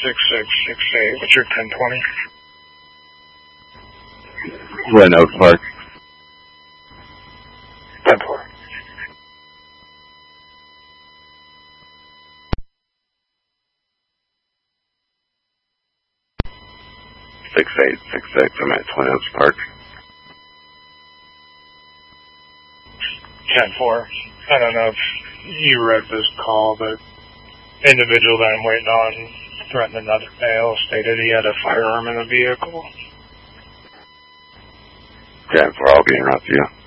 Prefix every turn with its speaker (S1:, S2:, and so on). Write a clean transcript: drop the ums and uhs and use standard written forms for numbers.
S1: 6668. What's your 1020?
S2: Glen Oak Park.
S1: 10-4.
S2: I'm at Twin Oaks Park.
S1: 10-4. I don't know if you read this call, but individual that I'm waiting on threatened another male, stated he had a firearm in the vehicle.
S2: 10-4, I'll be in route to you.